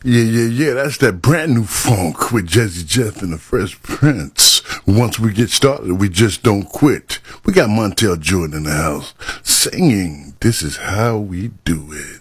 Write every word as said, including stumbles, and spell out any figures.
Yeah, yeah, yeah, that's that brand new funk with Jazzy Jeff and the Fresh Prince. Once we get started, we just don't quit. We got Montel Jordan in the house singing, "This Is How We Do It."